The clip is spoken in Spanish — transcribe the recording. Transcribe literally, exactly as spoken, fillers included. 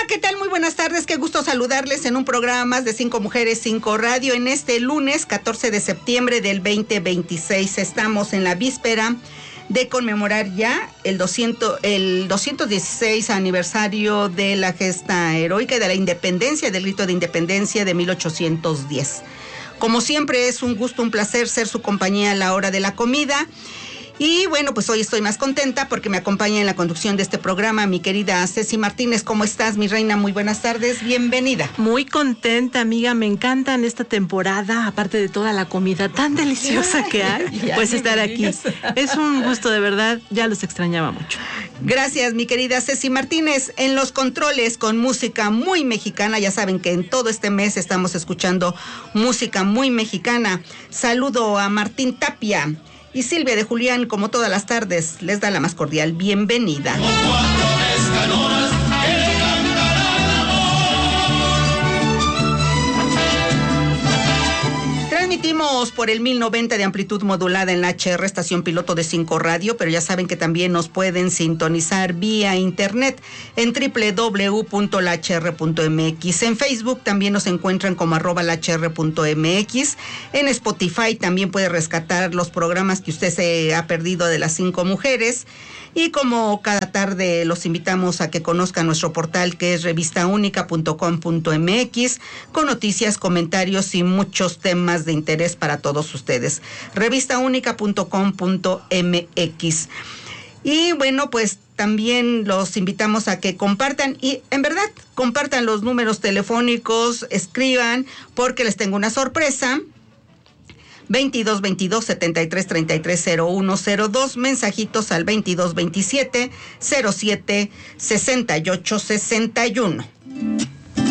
¿qué tal? Muy buenas tardes, qué gusto saludarles en un programa más de Cinco Mujeres, Cinco Radio en este lunes catorce de septiembre del veinte veintiséis. Estamos en la víspera de conmemorar ya el, doscientos, el doscientos dieciséis aniversario de la gesta heroica y de la independencia, del grito de independencia de mil ochocientos diez. Como siempre es un gusto, un placer ser su compañía a la hora de la comida. Y bueno, pues hoy estoy más contenta porque me acompaña en la conducción de este programa mi querida Ceci Martínez. ¿Cómo estás, mi reina? Muy buenas tardes, bienvenida. Muy contenta, amiga, me encantan en esta temporada, aparte de toda la comida tan deliciosa que hay, ya, pues estar aquí. Es un gusto, de verdad, ya los extrañaba mucho. Gracias, mi querida Ceci Martínez. En los controles con música muy mexicana, ya saben que en todo este mes estamos escuchando música muy mexicana. Saludo a Martín Tapia. Y Silvia de Julián, como todas las tardes, les da la más cordial bienvenida. Transmitimos por el mil noventa de amplitud modulada en la H R, estación piloto de Cinco Radio, pero ya saben que también nos pueden sintonizar vía internet en doble u doble u doble u punto la h r punto m x. En Facebook también nos encuentran como arroba la h r punto m x. En Spotify también puede rescatar los programas que usted se ha perdido de las Cinco Mujeres. Y como cada tarde los invitamos a que conozcan nuestro portal, que es revista única punto com punto m x, con noticias, comentarios y muchos temas de interés para todos ustedes. revista única punto com punto m x. Y bueno, pues también los invitamos a que compartan y en verdad compartan los números telefónicos, escriban, porque les tengo una sorpresa. veintidós veintidós setenta y tres treinta y tres cero uno cero dos, mensajitos al veintidós veintisiete cero siete sesenta y ocho sesenta y uno.